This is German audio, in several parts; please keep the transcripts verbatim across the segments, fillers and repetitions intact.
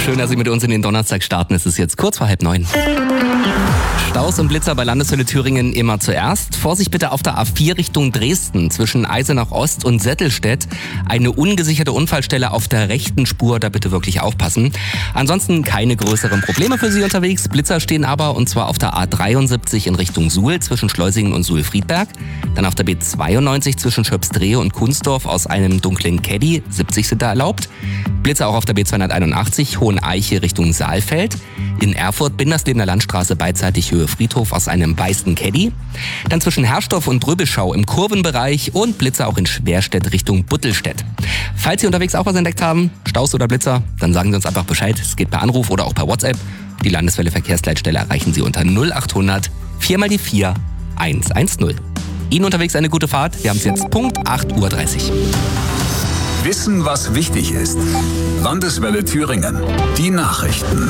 Schön, dass Sie mit uns in den Donnerstag starten. Es ist jetzt kurz vor halb neun. Staus und Blitzer bei Landeshölle Thüringen immer zuerst. Vorsicht bitte auf der A vier Richtung Dresden zwischen Eisenach Ost und Settelstedt. Eine ungesicherte Unfallstelle auf der rechten Spur, da bitte wirklich aufpassen. Ansonsten keine größeren Probleme für Sie unterwegs. Blitzer stehen aber und zwar auf der A dreiundsiebzig in Richtung Suhl zwischen Schleusingen und Suhl-Friedberg. Dann auf der B zweiundneunzig zwischen Schöpsdrehe und Kunsdorf aus einem dunklen Caddy. siebzig sind da erlaubt. Blitzer auch auf der B zweihunderteinundachtzig Hoheneiche Richtung Saalfeld. In Erfurt Binderslebener Landstraße beidseitig Höhe Friedhof aus einem weißen Caddy. Dann zwischen Herrstorf und Dröbeschau im Kurvenbereich und Blitzer auch in Schwerstedt Richtung Buttelstedt. Falls Sie unterwegs auch was entdeckt haben, Staus oder Blitzer, dann sagen Sie uns einfach Bescheid. Es geht per Anruf oder auch per WhatsApp. Die Landeswelle Verkehrsleitstelle erreichen Sie unter null achthundert vier mal die vier hundertzehn. Ihnen unterwegs eine gute Fahrt. Wir haben es jetzt Punkt acht Uhr dreißig. Wissen, was wichtig ist. Landeswelle Thüringen. Die Nachrichten.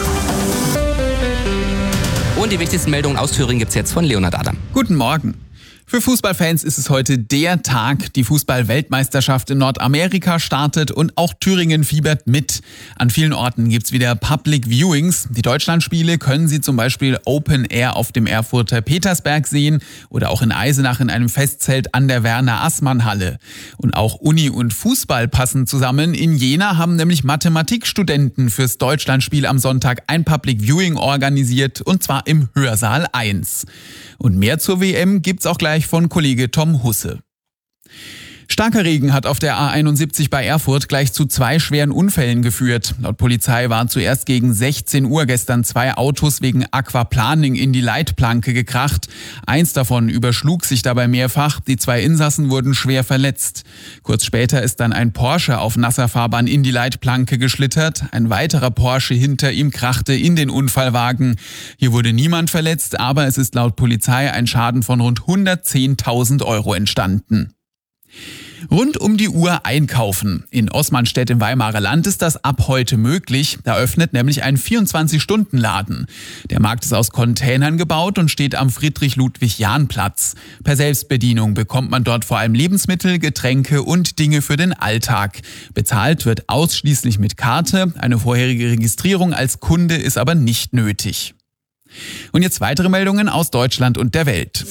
Und die wichtigsten Meldungen aus Thüringen gibt's jetzt von Leonhard Adam. Guten Morgen. Für Fußballfans ist es heute der Tag. Die Fußball-Weltmeisterschaft in Nordamerika startet und auch Thüringen fiebert mit. An vielen Orten gibt's wieder Public Viewings. Die Deutschlandspiele können Sie zum Beispiel Open Air auf dem Erfurter Petersberg sehen oder auch in Eisenach in einem Festzelt an der Werner-Assmann-Halle. Und auch Uni und Fußball passen zusammen. In Jena haben nämlich Mathematikstudenten fürs Deutschlandspiel am Sonntag ein Public Viewing organisiert und zwar im Hörsaal eins. Und mehr zur W M gibt's auch gleich von Kollege Tom Husse. Starker Regen hat auf der A einundsiebzig bei Erfurt gleich zu zwei schweren Unfällen geführt. Laut Polizei waren zuerst gegen sechzehn Uhr gestern zwei Autos wegen Aquaplaning in die Leitplanke gekracht. Eins davon überschlug sich dabei mehrfach. Die zwei Insassen wurden schwer verletzt. Kurz später ist dann ein Porsche auf nasser Fahrbahn in die Leitplanke geschlittert. Ein weiterer Porsche hinter ihm krachte in den Unfallwagen. Hier wurde niemand verletzt, aber es ist laut Polizei ein Schaden von rund hundertzehntausend Euro entstanden. Rund um die Uhr einkaufen. In Osmanstedt im Weimarer Land ist das ab heute möglich. Da öffnet nämlich ein vierundzwanzig-Stunden-Laden. Der Markt ist aus Containern gebaut und steht am Friedrich-Ludwig-Jahn-Platz. Per Selbstbedienung bekommt man dort vor allem Lebensmittel, Getränke und Dinge für den Alltag. Bezahlt wird ausschließlich mit Karte. Eine vorherige Registrierung als Kunde ist aber nicht nötig. Und jetzt weitere Meldungen aus Deutschland und der Welt.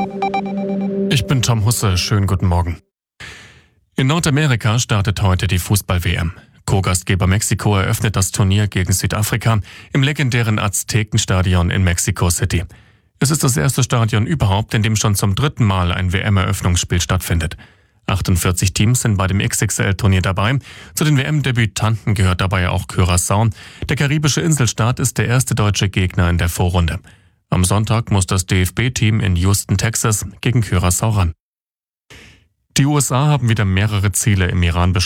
Ich bin Tom Husse, schönen guten Morgen. In Nordamerika startet heute die Fußball-W M. Co-Gastgeber Mexiko eröffnet das Turnier gegen Südafrika im legendären Aztekenstadion in Mexico City. Es ist das erste Stadion überhaupt, in dem schon zum dritten Mal ein W M-Eröffnungsspiel stattfindet. achtundvierzig Teams sind bei dem X X L-Turnier dabei. Zu den W M-Debütanten gehört dabei auch Curaçao. Der karibische Inselstaat ist der erste deutsche Gegner in der Vorrunde. Am Sonntag muss das D F B-Team in Houston, Texas, gegen Curaçao ran. Die U S A haben wieder mehrere Ziele im Iran beschlossen.